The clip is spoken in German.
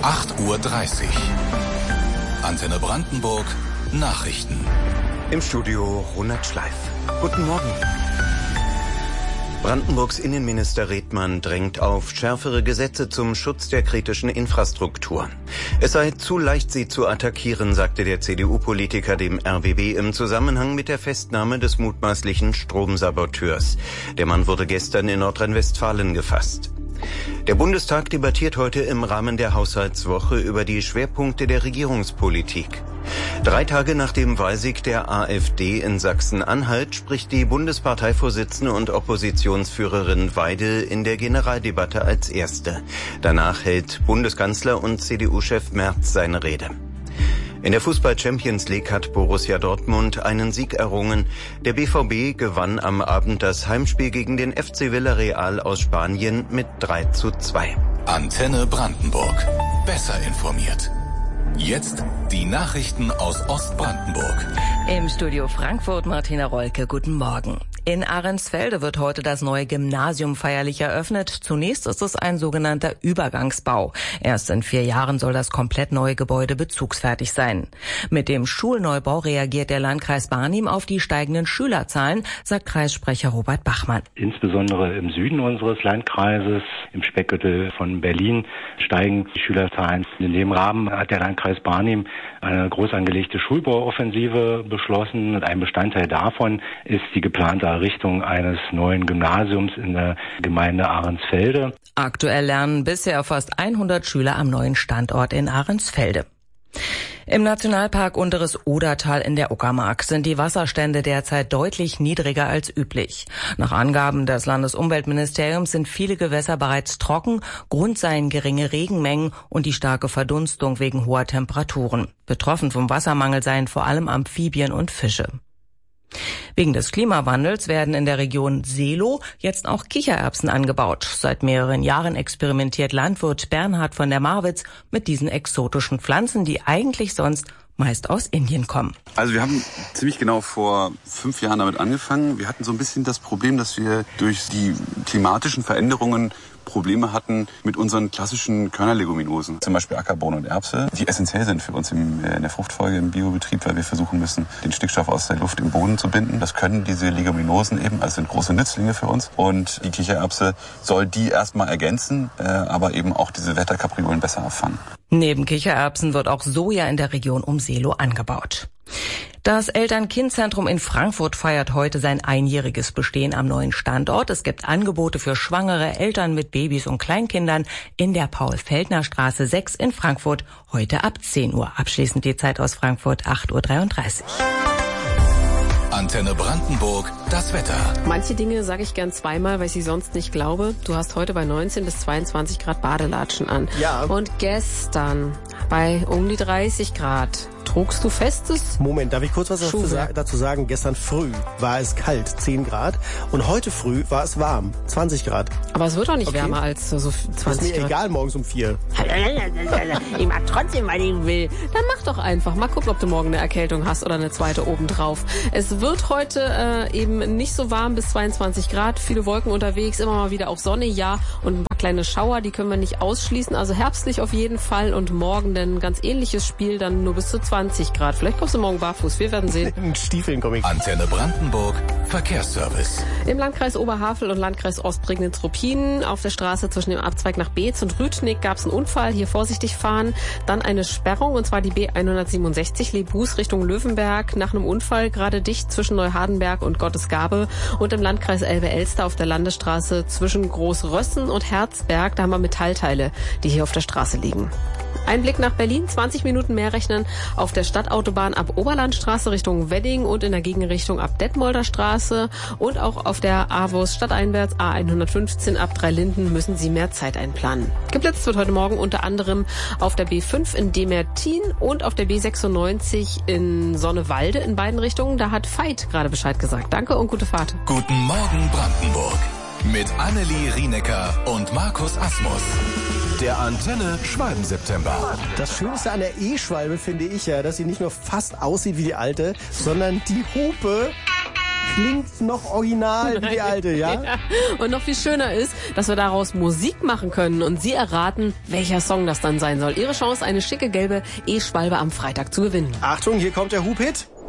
8:30 Uhr. Antenne Brandenburg, Nachrichten. Im Studio Ronald Schleif. Guten Morgen. Brandenburgs Innenminister Redmann drängt auf schärfere Gesetze zum Schutz der kritischen Infrastruktur. Es sei zu leicht, sie zu attackieren, sagte der CDU-Politiker dem RBB im Zusammenhang mit der Festnahme des mutmaßlichen Stromsaboteurs. Der Mann wurde gestern in Nordrhein-Westfalen gefasst. Der Bundestag debattiert heute im Rahmen der Haushaltswoche über die Schwerpunkte der Regierungspolitik. 3 Tage nach dem Wahlsieg der AfD in Sachsen-Anhalt spricht die Bundesparteivorsitzende und Oppositionsführerin Weidel in der Generaldebatte als Erste. Danach hält Bundeskanzler und CDU-Chef Merz seine Rede. In der Fußball-Champions League hat Borussia Dortmund einen Sieg errungen. Der BVB gewann am Abend das Heimspiel gegen den FC Villarreal aus Spanien mit 3:2. Antenne Brandenburg. Besser informiert. Jetzt die Nachrichten aus Ostbrandenburg. Im Studio Frankfurt Martina Rolke, guten Morgen. In Ahrensfelde wird heute das neue Gymnasium feierlich eröffnet. Zunächst ist es ein sogenannter Übergangsbau. Erst in 4 Jahren soll das komplett neue Gebäude bezugsfertig sein. Mit dem Schulneubau reagiert der Landkreis Barnim auf die steigenden Schülerzahlen, sagt Kreissprecher Robert Bachmann. Insbesondere im Süden unseres Landkreises, im Speckgürtel von Berlin, steigen die Schülerzahlen. In dem Rahmen hat der Landkreis Barnim eine groß angelegte Schulbauoffensive beschlossen. Und ein Bestandteil davon ist die geplante Errichtung eines neuen Gymnasiums in der Gemeinde Ahrensfelde. Aktuell lernen bisher fast 100 Schüler am neuen Standort in Ahrensfelde. Im Nationalpark Unteres Odertal in der Uckermark sind die Wasserstände derzeit deutlich niedriger als üblich. Nach Angaben des Landesumweltministeriums sind viele Gewässer bereits trocken, Grund seien geringe Regenmengen und die starke Verdunstung wegen hoher Temperaturen. Betroffen vom Wassermangel seien vor allem Amphibien und Fische. Wegen des Klimawandels werden in der Region Seelow jetzt auch Kichererbsen angebaut. Seit mehreren Jahren experimentiert Landwirt Bernhard von der Marwitz mit diesen exotischen Pflanzen, die eigentlich sonst meist aus Indien kommen. Also wir haben ziemlich genau vor 5 Jahren damit angefangen. Wir hatten so ein bisschen das Problem, dass wir durch die klimatischen Veränderungen Probleme hatten mit unseren klassischen Körnerleguminosen, zum Beispiel Ackerbohnen und Erbse, die essentiell sind für uns in der Fruchtfolge im Biobetrieb, weil wir versuchen müssen, den Stickstoff aus der Luft im Boden zu binden. Das können diese Leguminosen eben, also sind große Nützlinge für uns. Und die Kichererbse soll die erstmal ergänzen, aber eben auch diese Wetterkapriolen besser abfangen. Neben Kichererbsen wird auch Soja in der Region um Seelow angebaut. Das Eltern-Kind-Zentrum in Frankfurt feiert heute sein 1-jähriges Bestehen am neuen Standort. Es gibt Angebote für schwangere Eltern mit Babys und Kleinkindern in der Paul-Feldner-Straße 6 in Frankfurt, heute ab 10 Uhr. Abschließend die Zeit aus Frankfurt, 8:33 Uhr. Antenne Brandenburg, das Wetter. Manche Dinge sage ich gern zweimal, weil ich sie sonst nicht glaube. Du hast heute bei 19 bis 22 Grad Badelatschen an. Ja. Und gestern bei um die 30 Grad. Trugst du Festes? Moment, darf ich kurz was dazu sagen? Gestern früh war es kalt, 10 Grad. Und heute früh war es warm, 20 Grad. Aber es wird doch nicht wärmer als so 20 Grad. Ist mir egal, morgens um 4. Ich mag trotzdem, weil ich will. Dann mach doch einfach. Mal gucken, ob du morgen eine Erkältung hast oder eine zweite obendrauf. Es wird heute eben nicht so warm bis 22 Grad. Viele Wolken unterwegs, immer mal wieder auch Sonne, ja. Und ein paar kleine Schauer, die können wir nicht ausschließen. Also herbstlich auf jeden Fall. Und morgen dann ein ganz ähnliches Spiel, dann nur bis zu 20 Grad. Vielleicht kommst du morgen barfuß. Wir werden sehen. In Stiefeln komme ich. Antenne Brandenburg, Verkehrsservice. Im Landkreis Oberhavel und Landkreis Ostprignitz-Ruppin auf der Straße zwischen dem Abzweig nach Beetz und Rüthnick gab es einen Unfall. Hier vorsichtig fahren. Dann eine Sperrung, und zwar die B167 Lebus Richtung Löwenberg. Nach einem Unfall gerade dicht zwischen Neuhardenberg und Gottesgabe. Und im Landkreis Elbe-Elster auf der Landesstraße zwischen Großrössen und Herzberg. Da haben wir Metallteile, die hier auf der Straße liegen. Ein Blick nach Berlin, 20 Minuten mehr rechnen auf der Stadtautobahn ab Oberlandstraße Richtung Wedding und in der Gegenrichtung ab Detmolder Straße und auch auf der AWOS stadteinwärts A115 ab Dreilinden müssen Sie mehr Zeit einplanen. Geblitzt wird heute Morgen unter anderem auf der B5 in Demertin und auf der B96 in Sonnewalde in beiden Richtungen. Da hat Veit gerade Bescheid gesagt. Danke und gute Fahrt. Guten Morgen Brandenburg mit Annelie Rienecker und Markus Asmus. Der Antenne Schwalben-September. Das Schönste an der E-Schwalbe finde ich ja, dass sie nicht nur fast aussieht wie die alte, sondern die Hupe klingt noch original wie die alte, ja? Ja. Und noch viel schöner ist, dass wir daraus Musik machen können und Sie erraten, welcher Song das dann sein soll. Ihre Chance, eine schicke gelbe E-Schwalbe am Freitag zu gewinnen. Achtung, hier kommt der Hub-Hit.